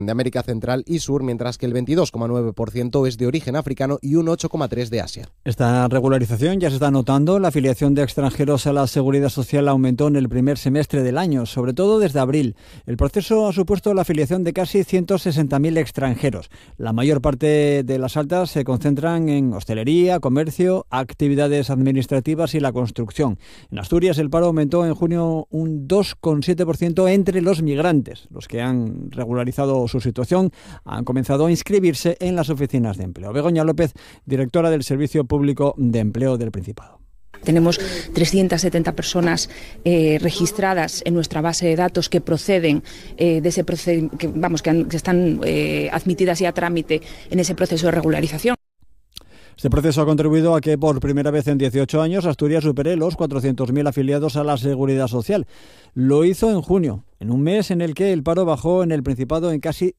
de América Central y Sur, mientras que el 22,9% es de origen africano y un 8,3% de Asia. Esta regularización ya se está notando. La afiliación de extranjeros a la Seguridad Social aumentó en el primer semestre del año, sobre todo desde abril. El proceso ha supuesto la afiliación de casi 160.000 extranjeros. La mayor parte de las altas se concentran en hostelería, comercio, actividades administrativas y la construcción. En Asturias el paro aumentó en junio un 2,7% entre los migrantes. Los que han regularizado su situación han comenzado a inscribirse en las oficinas de empleo. Begoña López, directora del Servicio Público de Empleo del Principado. Tenemos 370 personas registradas en nuestra base de datos que proceden de ese proceso, que están admitidas ya a trámite en ese proceso de regularización. Este proceso ha contribuido a que por primera vez en 18 años Asturias supere los 400.000 afiliados a la Seguridad Social. Lo hizo en junio, en un mes en el que el paro bajó en el Principado en casi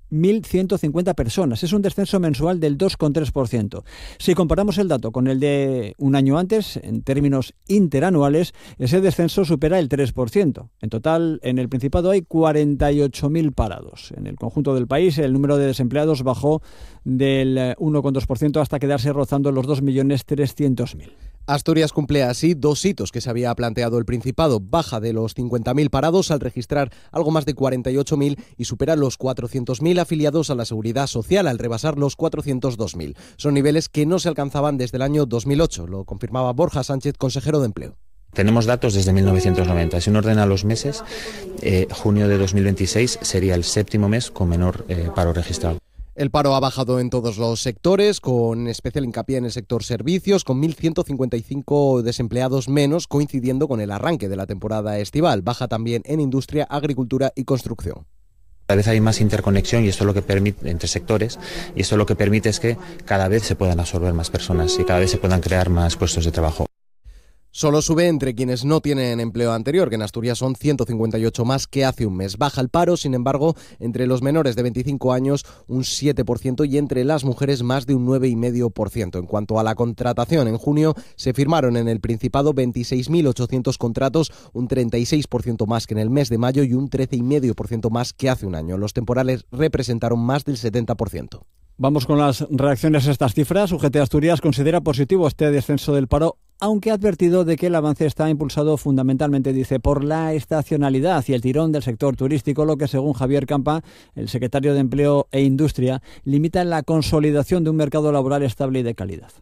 1.150 personas. Es un descenso mensual del 2,3%. Si comparamos el dato con el de un año antes, en términos interanuales, ese descenso supera el 3%. En total, en el Principado hay 48.000 parados. En el conjunto del país, el número de desempleados bajó del 1,2% hasta quedarse rozando los 2.300.000. Asturias cumple así dos hitos que se había planteado el Principado. Baja de los 50.000 parados al registrar algo más de 48.000 y supera los 400.000 afiliados a la Seguridad Social al rebasar los 402.000. Son niveles que no se alcanzaban desde el año 2008, lo confirmaba Borja Sánchez, consejero de Empleo. Tenemos datos desde 1990. Si uno ordena los meses, junio de 2026 sería el séptimo mes con menor paro registrado. El paro ha bajado en todos los sectores, con especial hincapié en el sector servicios, con 1.155 desempleados menos, coincidiendo con el arranque de la temporada estival. Baja también en industria, agricultura y construcción. Cada vez hay más interconexión y esto lo que permite entre sectores, y esto lo que permite es que cada vez se puedan absorber más personas y cada vez se puedan crear más puestos de trabajo. Solo sube entre quienes no tienen empleo anterior, que en Asturias son 158 más que hace un mes. Baja el paro, sin embargo, entre los menores de 25 años un 7% y entre las mujeres más de un 9,5%. En cuanto a la contratación, en junio se firmaron en el Principado 26.800 contratos, un 36% más que en el mes de mayo y un 13,5% más que hace un año. Los temporales representaron más del 70%. Vamos con las reacciones a estas cifras. UGT Asturias considera positivo este descenso del paro, aunque ha advertido de que el avance está impulsado fundamentalmente, dice, por la estacionalidad y el tirón del sector turístico, lo que, según Javier Campa, el secretario de Empleo e Industria, limita la consolidación de un mercado laboral estable y de calidad.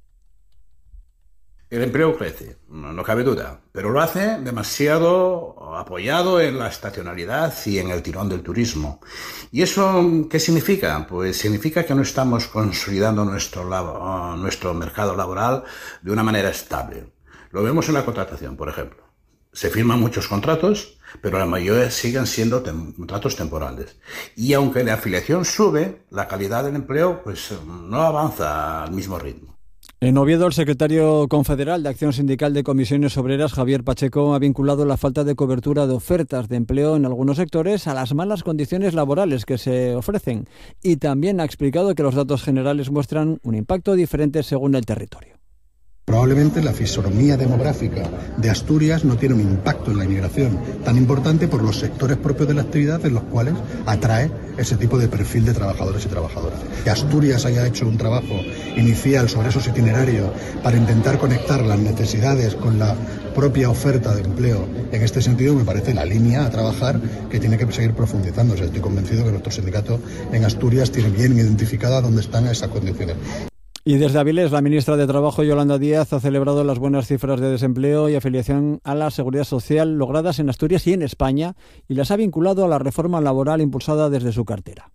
El empleo crece, no cabe duda, pero lo hace demasiado apoyado en la estacionalidad y en el tirón del turismo. ¿Y eso qué significa? Pues significa que no estamos consolidando nuestro mercado laboral de una manera estable. Lo vemos en la contratación, por ejemplo. Se firman muchos contratos, pero la mayoría siguen siendo contratos temporales. Y aunque la afiliación sube, la calidad del empleo pues no avanza al mismo ritmo. En Oviedo, el secretario confederal de Acción Sindical de Comisiones Obreras, Javier Pacheco, ha vinculado la falta de cobertura de ofertas de empleo en algunos sectores a las malas condiciones laborales que se ofrecen, y también ha explicado que los datos generales muestran un impacto diferente según el territorio. Probablemente la fisonomía demográfica de Asturias no tiene un impacto en la inmigración tan importante por los sectores propios de la actividad en los cuales atrae ese tipo de perfil de trabajadores y trabajadoras. Que Asturias haya hecho un trabajo inicial sobre esos itinerarios para intentar conectar las necesidades con la propia oferta de empleo, en este sentido me parece la línea a trabajar que tiene que seguir profundizándose. Estoy convencido que nuestro sindicato en Asturias tiene bien identificada dónde están esas condiciones. Y desde Avilés, la ministra de Trabajo, Yolanda Díaz, ha celebrado las buenas cifras de desempleo y afiliación a la Seguridad Social logradas en Asturias y en España, y las ha vinculado a la reforma laboral impulsada desde su cartera.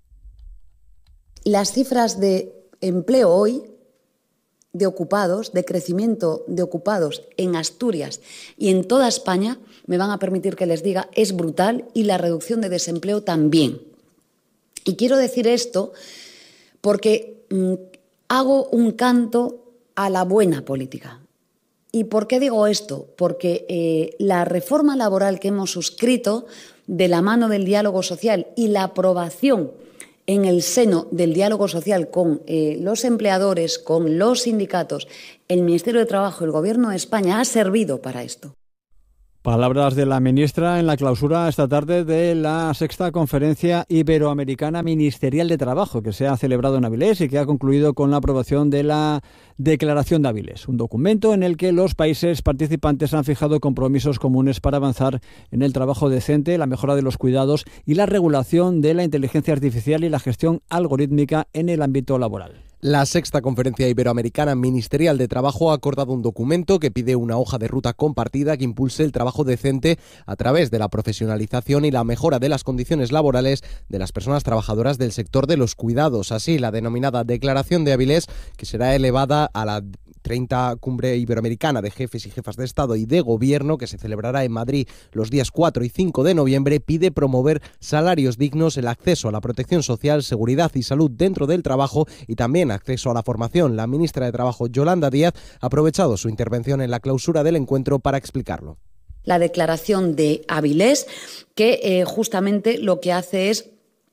Las cifras de empleo hoy, de ocupados, de crecimiento de ocupados en Asturias y en toda España, me van a permitir que les diga, es brutal, y la reducción de desempleo también. Y quiero decir esto porque hago un canto a la buena política. ¿Y por qué digo esto? Porque la reforma laboral que hemos suscrito de la mano del diálogo social y la aprobación en el seno del diálogo social con los empleadores, con los sindicatos, el Ministerio de Trabajo y el Gobierno de España ha servido para esto. Palabras de la ministra en la clausura esta tarde de la 6ª Conferencia Iberoamericana Ministerial de Trabajo, que se ha celebrado en Avilés y que ha concluido con la aprobación de la Declaración de Avilés, un documento en el que los países participantes han fijado compromisos comunes para avanzar en el trabajo decente, la mejora de los cuidados y la regulación de la inteligencia artificial y la gestión algorítmica en el ámbito laboral. La 6ª Conferencia Iberoamericana Ministerial de Trabajo ha acordado un documento que pide una hoja de ruta compartida que impulse el trabajo decente a través de la profesionalización y la mejora de las condiciones laborales de las personas trabajadoras del sector de los cuidados. Así, la denominada Declaración de Avilés, que será elevada a la 30 Cumbre Iberoamericana de Jefes y Jefas de Estado y de Gobierno, que se celebrará en Madrid los días 4 y 5 de noviembre, pide promover salarios dignos, el acceso a la protección social, seguridad y salud dentro del trabajo y también acceso a la formación. La ministra de Trabajo, Yolanda Díaz, ha aprovechado su intervención en la clausura del encuentro para explicarlo. La declaración de Avilés, que justamente lo que hace es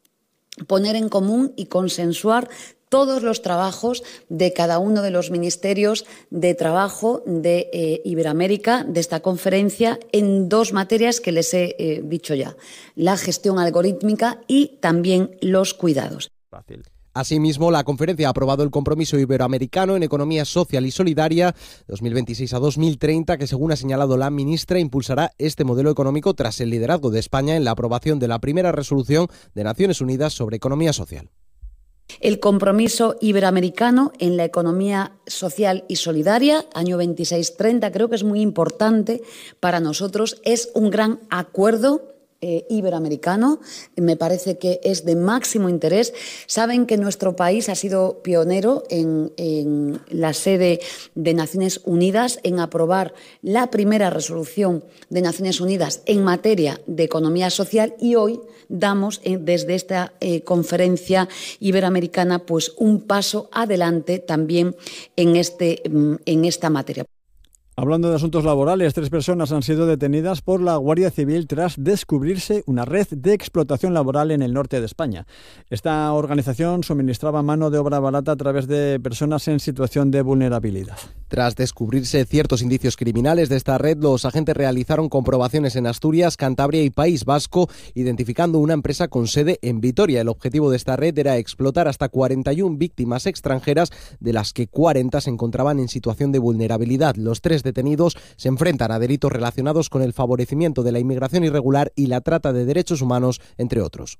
poner en común y consensuar todos los trabajos de cada uno de los ministerios de trabajo de Iberoamérica, de esta conferencia, en dos materias que les he dicho ya: la gestión algorítmica y también los cuidados. Fácil. Asimismo, la conferencia ha aprobado el Compromiso Iberoamericano en Economía Social y Solidaria 2026 a 2030, que, según ha señalado la ministra, impulsará este modelo económico tras el liderazgo de España en la aprobación de la primera resolución de Naciones Unidas sobre economía social. El Compromiso Iberoamericano en la Economía Social y Solidaria, año 26-30, creo que es muy importante para nosotros. Es un gran acuerdo iberoamericano, me parece que es de máximo interés. Saben que nuestro país ha sido pionero en la sede de Naciones Unidas en aprobar la primera resolución de Naciones Unidas en materia de economía social, y hoy damos desde esta conferencia iberoamericana pues un paso adelante también en esta materia. Hablando de asuntos laborales, 3 personas han sido detenidas por la Guardia Civil tras descubrirse una red de explotación laboral en el norte de España. Esta organización suministraba mano de obra barata a través de personas en situación de vulnerabilidad. Tras descubrirse ciertos indicios criminales de esta red, los agentes realizaron comprobaciones en Asturias, Cantabria y País Vasco, identificando una empresa con sede en Vitoria. El objetivo de esta red era explotar hasta 41 víctimas extranjeras, de las que 40 se encontraban en situación de vulnerabilidad. Los 3 detenidos se enfrentan a delitos relacionados con el favorecimiento de la inmigración irregular y la trata de derechos humanos, entre otros.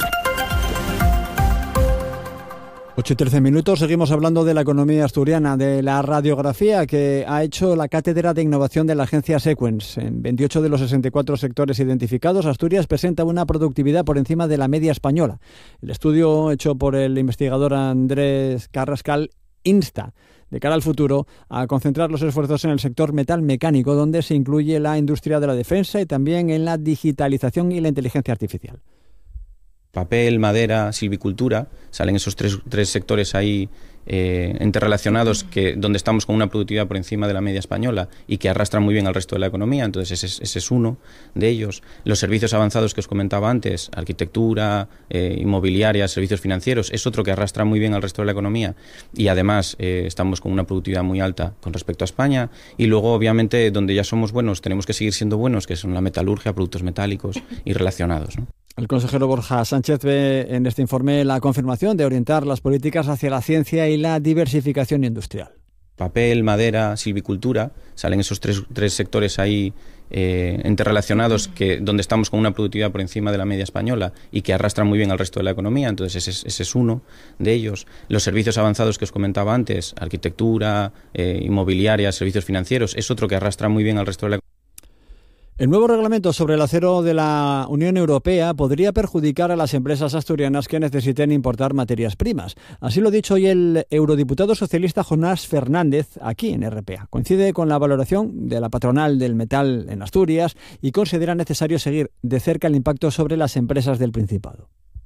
8:13. Seguimos hablando de la economía asturiana, de la radiografía que ha hecho la Cátedra de Innovación de la agencia Sequence. En 28 de los 64 sectores identificados, Asturias presenta una productividad por encima de la media española. El estudio hecho por el investigador Andrés Carrascal insta, de cara al futuro, a concentrar los esfuerzos en el sector metal mecánico, donde se incluye la industria de la defensa y también en la digitalización y la inteligencia artificial. Papel, madera, silvicultura, salen esos tres sectores ahí interrelacionados, donde estamos con una productividad por encima de la media española y que arrastran muy bien al resto de la economía. Entonces ese es uno de ellos. Los servicios avanzados que os comentaba antes, arquitectura, inmobiliaria, servicios financieros, es otro que arrastra muy bien al resto de la economía, y además estamos con una productividad muy alta con respecto a España. Y luego, obviamente, donde ya somos buenos, tenemos que seguir siendo buenos, que son la metalurgia, productos metálicos y relacionados, ¿no? El consejero Borja Sánchez ve en este informe la confirmación de orientar las políticas hacia la ciencia y la diversificación industrial. Papel, madera, silvicultura, salen esos tres sectores ahí interrelacionados, donde estamos con una productividad por encima de la media española y que arrastran muy bien al resto de la economía. Entonces ese es uno de ellos. Los servicios avanzados que os comentaba antes, arquitectura, inmobiliaria, servicios financieros, es otro que arrastra muy bien al resto de la economía. El nuevo reglamento sobre el acero de la Unión Europea podría perjudicar a las empresas asturianas que necesiten importar materias primas. Así lo ha dicho hoy el eurodiputado socialista Jonás Fernández aquí en RPA. Coincide con la valoración de la patronal del metal en Asturias y considera necesario seguir de cerca el impacto sobre las empresas del Principado.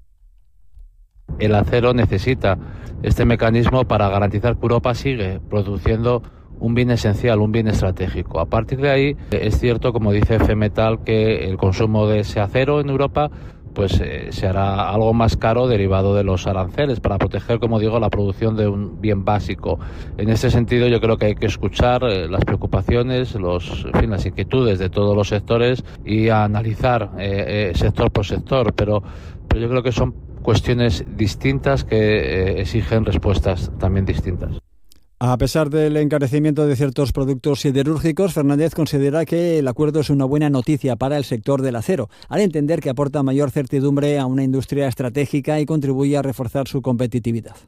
El acero necesita este mecanismo para garantizar que Europa sigue produciendo un bien esencial, un bien estratégico. A partir de ahí, es cierto, como dice FEMetal, que el consumo de ese acero en Europa pues se hará algo más caro derivado de los aranceles para proteger, como digo, la producción de un bien básico. En este sentido, yo creo que hay que escuchar las preocupaciones, las inquietudes de todos los sectores y analizar sector por sector, pero yo creo que son cuestiones distintas que exigen respuestas también distintas. A pesar del encarecimiento de ciertos productos siderúrgicos, Fernández considera que el acuerdo es una buena noticia para el sector del acero, al entender que aporta mayor certidumbre a una industria estratégica y contribuye a reforzar su competitividad.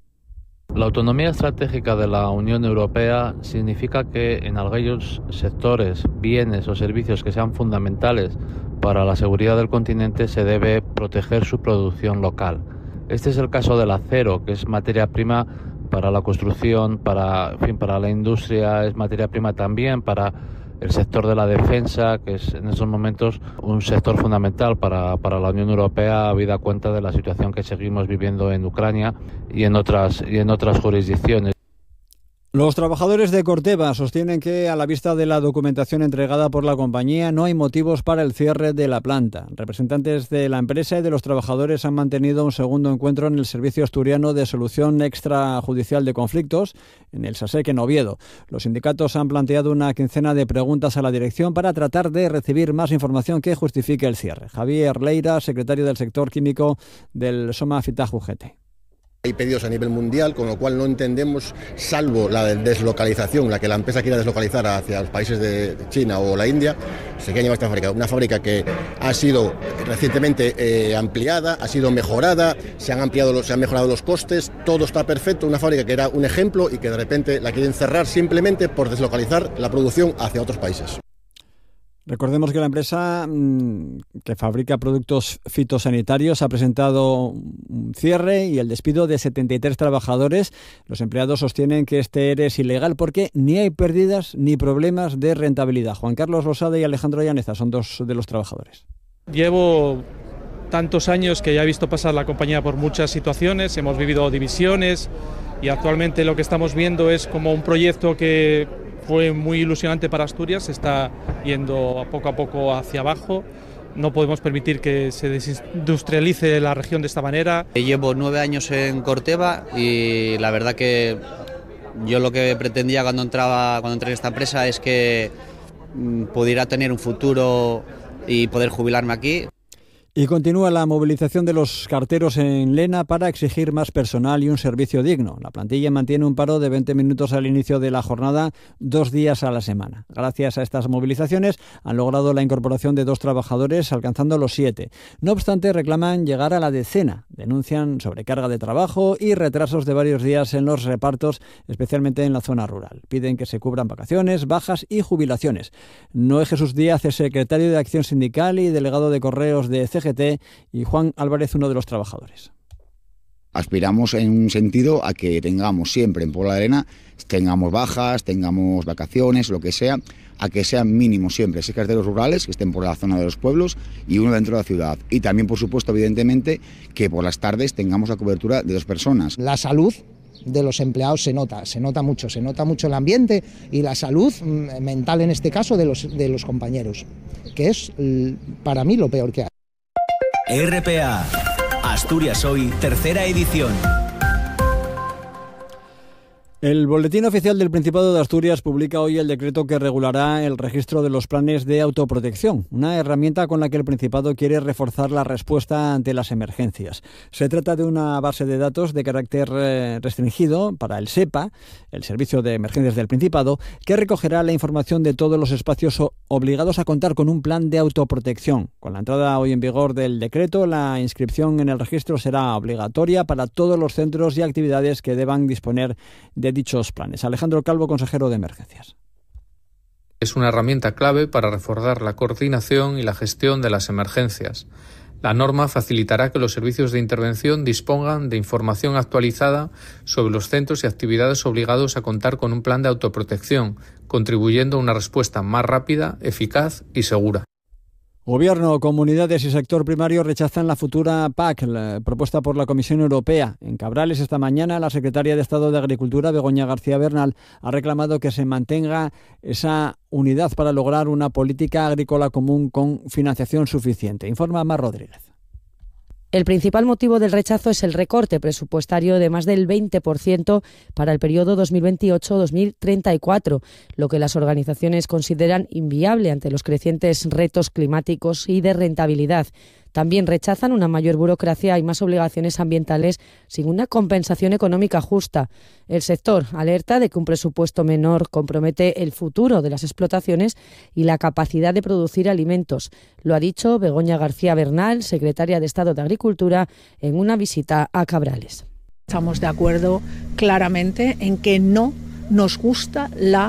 La autonomía estratégica de la Unión Europea significa que en aquellos sectores, bienes o servicios que sean fundamentales para la seguridad del continente se debe proteger su producción local. Este es el caso del acero, que es materia prima para la construcción, para la industria, es materia prima también para el sector de la defensa, que es en estos momentos un sector fundamental para la Unión Europea, habida cuenta de la situación que seguimos viviendo en Ucrania y en otras jurisdicciones. Los trabajadores de Corteva sostienen que, a la vista de la documentación entregada por la compañía, no hay motivos para el cierre de la planta. Representantes de la empresa y de los trabajadores han mantenido un segundo encuentro en el Servicio Asturiano de Solución Extrajudicial de Conflictos, en el SASEC en Oviedo. Los sindicatos han planteado una quincena de preguntas a la dirección para tratar de recibir más información que justifique el cierre. Javier Leira, secretario del sector químico del Soma Fitag UGT. Hay pedidos a nivel mundial, con lo cual no entendemos, salvo la deslocalización, la que la empresa quiera deslocalizar hacia los países de China o la India, se quiere llevar esta fábrica. Una fábrica que ha sido recientemente ampliada, ha sido mejorada, se han mejorado los costes, todo está perfecto. Una fábrica que era un ejemplo y que de repente la quieren cerrar simplemente por deslocalizar la producción hacia otros países. Recordemos que la empresa que fabrica productos fitosanitarios ha presentado un cierre y el despido de 73 trabajadores. Los empleados sostienen que este ERE es ilegal porque ni hay pérdidas ni problemas de rentabilidad. Juan Carlos Rosada y Alejandro Llaneza son dos de los trabajadores. Llevo tantos años que ya he visto pasar la compañía por muchas situaciones, hemos vivido divisiones y actualmente lo que estamos viendo es como un proyecto que fue muy ilusionante para Asturias, se está yendo poco a poco hacia abajo. No podemos permitir que se desindustrialice la región de esta manera. Llevo 9 años en Corteva y la verdad que yo lo que pretendía cuando entré en esta empresa es que pudiera tener un futuro y poder jubilarme aquí. Y continúa la movilización de los carteros en Lena para exigir más personal y un servicio digno. La plantilla mantiene un paro de 20 minutos al inicio de la jornada, 2 días a la semana. Gracias a estas movilizaciones han logrado la incorporación de 2 trabajadores, alcanzando los 7. No obstante, reclaman llegar a la decena. Denuncian sobrecarga de trabajo y retrasos de varios días en los repartos, especialmente en la zona rural. Piden que se cubran vacaciones, bajas y jubilaciones. Noé Jesús Díaz es secretario de Acción Sindical y delegado de Correos de CGT, y Juan Álvarez, uno de los trabajadores. Aspiramos en un sentido a que tengamos siempre en Puebla de Arena, tengamos bajas, tengamos vacaciones, lo que sea, a que sean mínimos siempre 6 carteros rurales que estén por la zona de los pueblos y uno dentro de la ciudad. Y también, por supuesto, evidentemente, que por las tardes tengamos la cobertura de 2 personas. La salud de los empleados se nota mucho el ambiente y la salud mental, en este caso, de los compañeros, que es para mí lo peor que hay. RPA, Asturias Hoy, tercera edición. El Boletín Oficial del Principado de Asturias publica hoy el decreto que regulará el registro de los planes de autoprotección, una herramienta con la que el Principado quiere reforzar la respuesta ante las emergencias. Se trata de una base de datos de carácter restringido para el SEPA, el Servicio de Emergencias del Principado, que recogerá la información de todos los espacios obligados a contar con un plan de autoprotección. Con la entrada hoy en vigor del decreto, la inscripción en el registro será obligatoria para todos los centros y actividades que deban disponer de dichos planes. Alejandro Calvo, consejero de Emergencias. Es una herramienta clave para reforzar la coordinación y la gestión de las emergencias. La norma facilitará que los servicios de intervención dispongan de información actualizada sobre los centros y actividades obligados a contar con un plan de autoprotección, contribuyendo a una respuesta más rápida, eficaz y segura. Gobierno, comunidades y sector primario rechazan la futura PAC, propuesta por la Comisión Europea. En Cabrales, esta mañana, la secretaria de Estado de Agricultura, Begoña García Bernal, ha reclamado que se mantenga esa unidad para lograr una política agrícola común con financiación suficiente. Informa Mar Rodríguez. El principal motivo del rechazo es el recorte presupuestario de más del 20% para el periodo 2028-2034, lo que las organizaciones consideran inviable ante los crecientes retos climáticos y de rentabilidad. También rechazan una mayor burocracia y más obligaciones ambientales sin una compensación económica justa. El sector alerta de que un presupuesto menor compromete el futuro de las explotaciones y la capacidad de producir alimentos. Lo ha dicho Begoña García Bernal, secretaria de Estado de Agricultura, en una visita a Cabrales. Estamos de acuerdo claramente en que no nos gusta la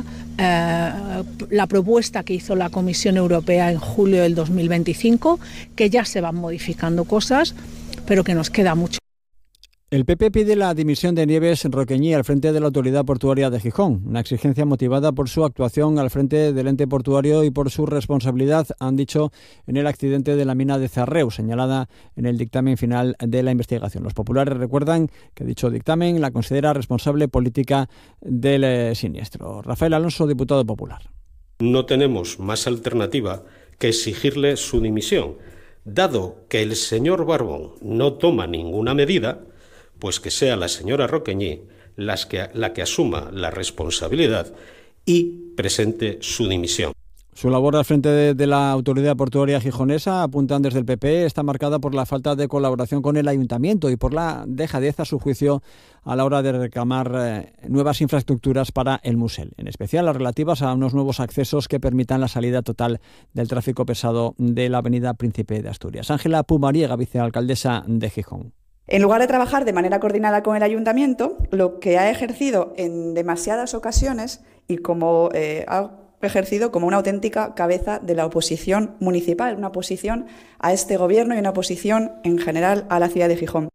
propuesta que hizo la Comisión Europea en julio del 2025, que ya se van modificando cosas, pero que nos queda mucho. El PP pide la dimisión de Nieves Roqueñi al frente de la Autoridad Portuaria de Gijón, una exigencia motivada por su actuación al frente del ente portuario y por su responsabilidad, han dicho, en el accidente de la mina de Zarreu, señalada en el dictamen final de la investigación. Los populares recuerdan que dicho dictamen la considera responsable política del siniestro. Rafael Alonso, diputado popular. No tenemos más alternativa que exigirle su dimisión. Dado que el señor Barbón no toma ninguna medida, pues que sea la señora Roqueñi la que asuma la responsabilidad y presente su dimisión. Su labor al frente de la Autoridad Portuaria gijonesa, apuntan desde el PP, está marcada por la falta de colaboración con el Ayuntamiento y por la dejadez, a su juicio, a la hora de reclamar nuevas infraestructuras para el Musel, en especial las relativas a unos nuevos accesos que permitan la salida total del tráfico pesado de la avenida Príncipe de Asturias. Ángela Pumariega, vicealcaldesa de Gijón. En lugar de trabajar de manera coordinada con el Ayuntamiento, lo que ha ejercido en demasiadas ocasiones y como ha ejercido como una auténtica cabeza de la oposición municipal, una oposición a este gobierno y una oposición en general a la ciudad de Gijón.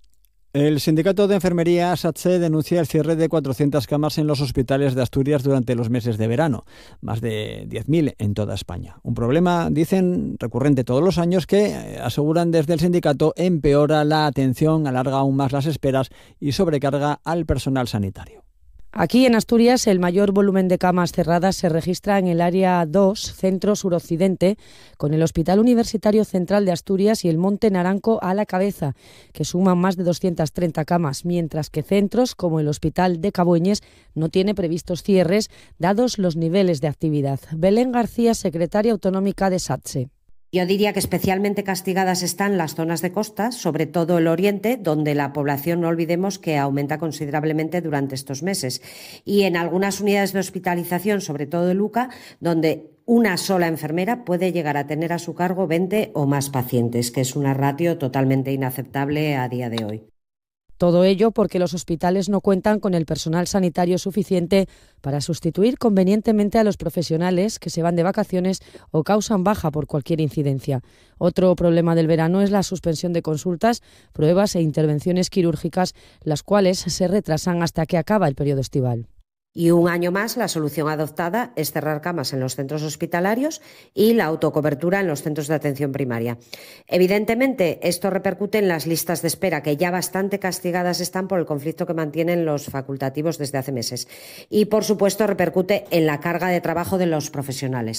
El sindicato de enfermería SATSE denuncia el cierre de 400 camas en los hospitales de Asturias durante los meses de verano, más de 10.000 en toda España. Un problema, dicen, recurrente todos los años que, aseguran desde el sindicato, empeora la atención, alarga aún más las esperas y sobrecarga al personal sanitario. Aquí en Asturias el mayor volumen de camas cerradas se registra en el área 2, centro suroccidente, con el Hospital Universitario Central de Asturias y el Monte Naranco a la cabeza, que suman más de 230 camas, mientras que centros como el Hospital de Cabueñes no tiene previstos cierres, dados los niveles de actividad. Belén García, secretaria autonómica de SATSE. Yo diría que especialmente castigadas están las zonas de costa, sobre todo el oriente, donde la población, no olvidemos, que aumenta considerablemente durante estos meses. Y en algunas unidades de hospitalización, sobre todo en Luca, donde una sola enfermera puede llegar a tener a su cargo 20 o más pacientes, que es una ratio totalmente inaceptable a día de hoy. Todo ello porque los hospitales no cuentan con el personal sanitario suficiente para sustituir convenientemente a los profesionales que se van de vacaciones o causan baja por cualquier incidencia. Otro problema del verano es la suspensión de consultas, pruebas e intervenciones quirúrgicas, las cuales se retrasan hasta que acaba el periodo estival. Y un año más, la solución adoptada es cerrar camas en los centros hospitalarios y la autocobertura en los centros de atención primaria. Evidentemente, esto repercute en las listas de espera, que ya bastante castigadas están por el conflicto que mantienen los facultativos desde hace meses. Y, por supuesto, repercute en la carga de trabajo de los profesionales.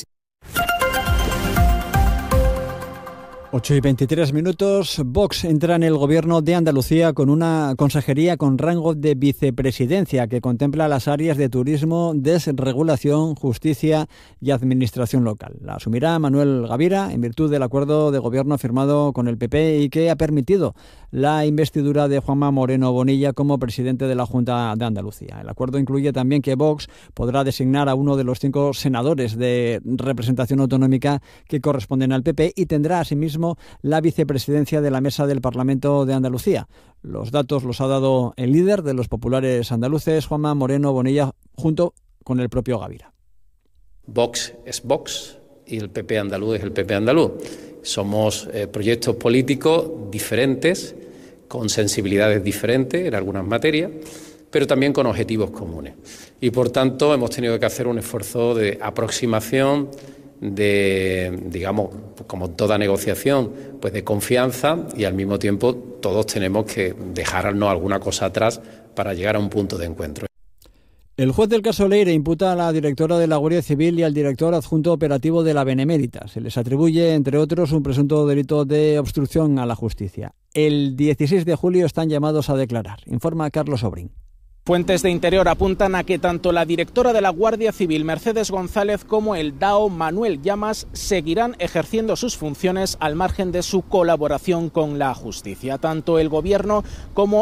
8:23. Vox entra en el Gobierno de Andalucía con una consejería con rango de vicepresidencia que contempla las áreas de turismo, desregulación, justicia y administración local. La asumirá Manuel Gavira en virtud del acuerdo de gobierno firmado con el PP y que ha permitido la investidura de Juanma Moreno Bonilla como presidente de la Junta de Andalucía. El acuerdo incluye también que Vox podrá designar a uno de los 5 senadores de representación autonómica que corresponden al PP y tendrá asimismo la vicepresidencia de la Mesa del Parlamento de Andalucía. Los datos los ha dado el líder de los populares andaluces, Juanma Moreno Bonilla, junto con el propio Gavira. Vox es Vox y el PP andaluz es el PP andaluz. Somos proyectos políticos diferentes, con sensibilidades diferentes en algunas materias, pero también con objetivos comunes. Y por tanto hemos tenido que hacer un esfuerzo de aproximación, de, digamos, como toda negociación, pues de confianza, y al mismo tiempo todos tenemos que dejarnos alguna cosa atrás para llegar a un punto de encuentro. El juez del caso Leire imputa a la directora de la Guardia Civil y al director adjunto operativo de la Benemérita. Se les atribuye, entre otros, un presunto delito de obstrucción a la justicia. El 16 de julio están llamados a declarar, informa Carlos Obrín. Fuentes de Interior apuntan a que tanto la directora de la Guardia Civil, Mercedes González, como el DAO, Manuel Llamas, seguirán ejerciendo sus funciones al margen de su colaboración con la justicia. Tanto el Gobierno como